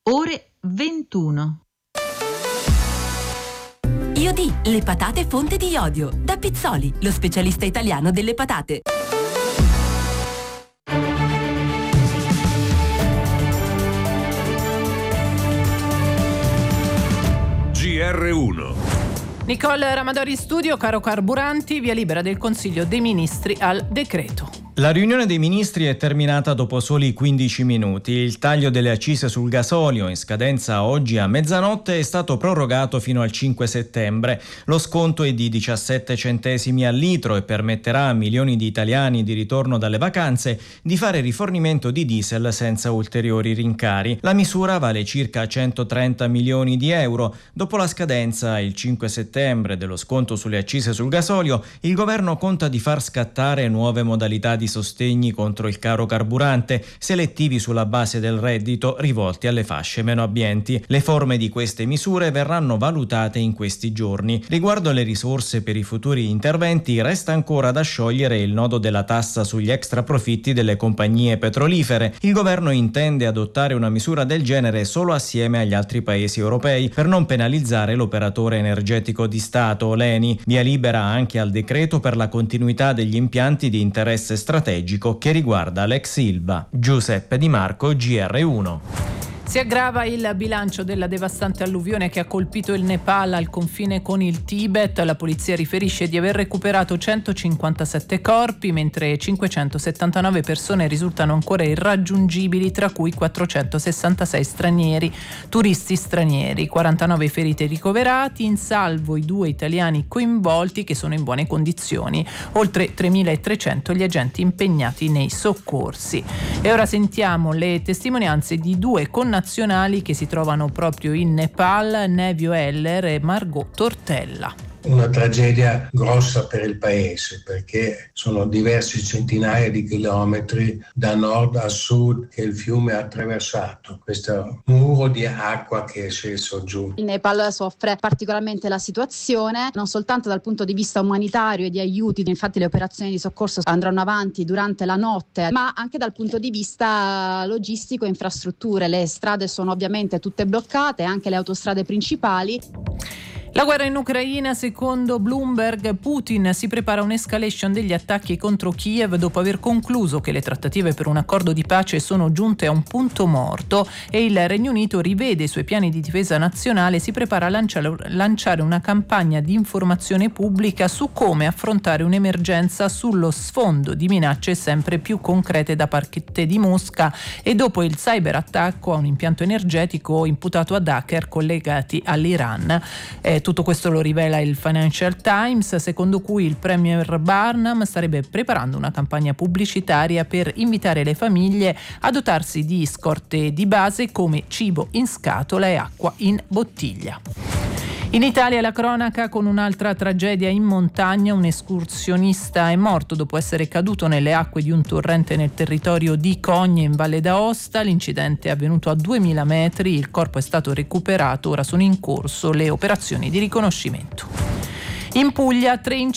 ore 21. IOD, le patate fonte di iodio. Da Pizzoli, lo specialista italiano delle patate. GR1. Nicole Ramadori studio, caro carburanti, via libera del Consiglio dei Ministri al decreto. La riunione dei ministri è terminata dopo soli 15 minuti. Il taglio delle accise sul gasolio, in scadenza oggi a mezzanotte, è stato prorogato fino al 5 settembre. Lo sconto è di 17 centesimi al litro e permetterà a milioni di italiani di ritorno dalle vacanze di fare rifornimento di diesel senza ulteriori rincari. La misura vale circa 130 milioni di euro. Dopo la scadenza, il 5 settembre, dello sconto sulle accise sul gasolio, il governo conta di far scattare nuove modalità di sostegni contro il caro carburante, selettivi sulla base del reddito, rivolti alle fasce meno abbienti. Le forme di queste misure verranno valutate in questi giorni. Riguardo alle risorse per i futuri interventi, resta ancora da sciogliere il nodo della tassa sugli extraprofitti delle compagnie petrolifere. Il governo intende adottare una misura del genere solo assieme agli altri paesi europei per non penalizzare l'operatore energetico di Stato, l'ENI. Via libera anche al decreto per la continuità degli impianti di interesse strategico che riguarda l'ex Ilva. Giuseppe Di Marco, GR1. Si aggrava il bilancio della devastante alluvione che ha colpito il Nepal al confine con il Tibet. La polizia riferisce di aver recuperato 157 corpi, mentre 579 persone risultano ancora irraggiungibili, tra cui 466 stranieri, turisti stranieri, 49 feriti ricoverati, in salvo i 2 italiani coinvolti che sono in buone condizioni, oltre 3.300 gli agenti impegnati nei soccorsi. E ora sentiamo le testimonianze di 2 connazionali che si trovano proprio in Nepal, Nevio Heller e Margot Tortella. Una tragedia grossa per il paese, perché sono diversi centinaia di chilometri da nord a sud che il fiume ha attraversato, questo muro di acqua che è sceso giù. Il Nepal soffre particolarmente la situazione, non soltanto dal punto di vista umanitario e di aiuti, infatti le operazioni di soccorso andranno avanti durante la notte, ma anche dal punto di vista logistico e infrastrutture. Le strade sono ovviamente tutte bloccate, anche le autostrade principali. La guerra in Ucraina, secondo Bloomberg, Putin si prepara un'escalation degli attacchi contro Kiev dopo aver concluso che le trattative per un accordo di pace sono giunte a un punto morto e il Regno Unito rivede i suoi piani di difesa nazionale e si prepara a lanciare una campagna di informazione pubblica su come affrontare un'emergenza sullo sfondo di minacce sempre più concrete da parte di Mosca e dopo il cyberattacco a un impianto energetico imputato ad hacker collegati all'Iran. Tutto questo lo rivela il Financial Times, secondo cui il premier Barnum starebbe preparando una campagna pubblicitaria per invitare le famiglie a dotarsi di scorte di base come cibo in scatola e acqua in bottiglia. In Italia la cronaca con un'altra tragedia in montagna. Un escursionista è morto dopo essere caduto nelle acque di un torrente nel territorio di Cogne in Valle d'Aosta. L'incidente è avvenuto a 2000 metri, il corpo è stato recuperato, ora sono in corso le operazioni di riconoscimento. In Puglia 3